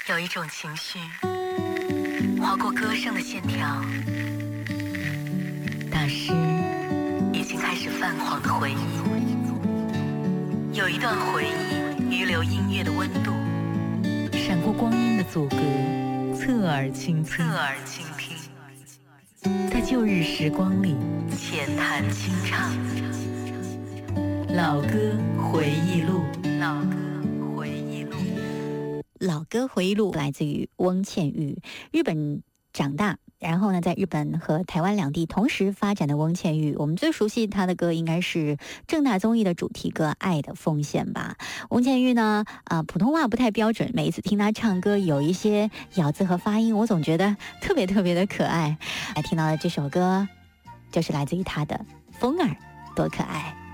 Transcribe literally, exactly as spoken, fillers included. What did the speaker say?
有一种情绪划过歌声的线条，大师已经开始泛黄的回忆。有一段回忆遗留音乐的温度，闪过光阴的阻隔，侧耳倾听，侧耳倾听，在旧日时光里浅谈清唱，老歌回忆录，老歌回忆录。 老歌回忆录来自于翁倩玉，日本长大，然后呢，在日本和台湾两地同时发展的翁倩玉，我们最熟悉她的歌应该是正大综艺的主题歌《爱的奉献》吧。翁倩玉呢，啊、呃，普通话不太标准，每一次听她唱歌，有一些咬字和发音，我总觉得特别特别的可爱。来听到的这首歌，就是来自于她的《风儿多可爱》。